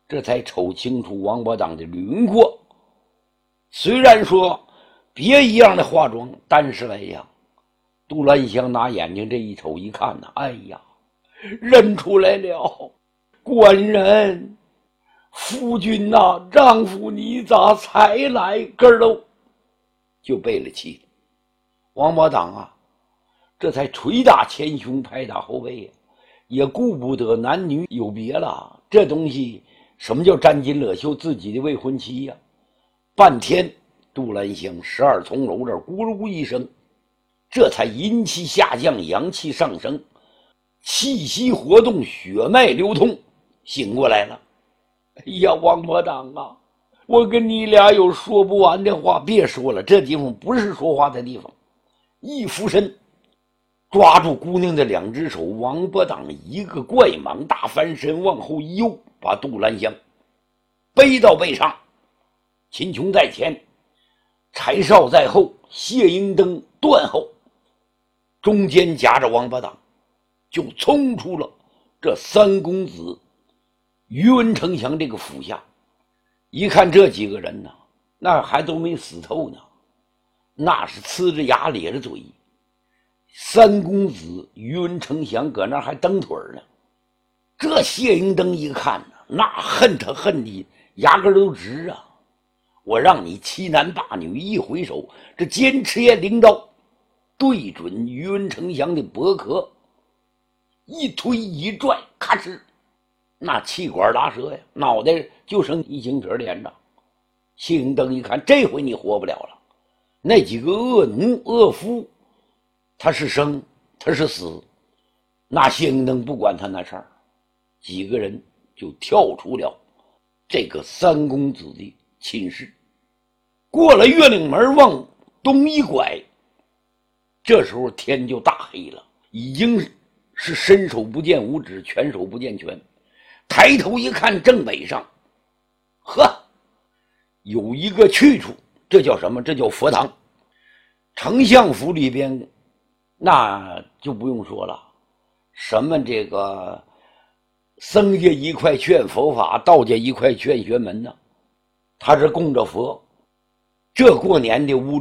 这才瞅清楚王八党的轮廓。虽然说别一样的化妆，但是来呀，杜兰香拿眼睛这一瞅一看呢，哎呀，认出来了，官人夫君呐，丈夫你咋才来根喽？就背了气了。王八党啊，这才捶打前胸，拍打后背呀，也顾不得男女有别了。这东西什么叫沾巾勒袖自己的未婚妻呀？半天，杜兰香12重楼这咕噜一声，这才阴气下降，阳气上升，气息活动，血脉流通，醒过来了。哎呀，王八党啊，我跟你俩有说不完的话，别说了，这地方不是说话的地方。一俯身抓住姑娘的2只手，王八党一个怪蟒大翻身往后一悠，把杜兰香背到背上，秦琼在前，柴少在后，谢英登断后，中间夹着王八党，就冲出了这3公子于文丞相这个府下。一看这几个人呢，那还都没死透呢，那是呲着牙咧着嘴。3公子于文丞相搁那还蹬腿呢。这谢英登一看呢，那恨他恨的牙根都直啊！我让你欺男霸女，一回手，这尖刺眼灵刀对准于文丞相的脖壳，一推一拽，咔哧，那气管拉舌呀，脑袋就剩1星褶连着。谢英登一看，这回你活不了了。那几个恶奴恶夫，他是生他是死，那谢英登不管他那事儿，几个人就跳出了这个3公子的寝室，过了月岭门往东一拐，这时候天就大黑了，已经是伸手不见五指，拳手不见拳。抬头一看，正北上，呵，有一个去处，这叫什么？这叫佛堂。丞相府里边那就不用说了，什么这个僧家一块劝佛法，道家一块劝玄门呢，他是供着佛。这过年的屋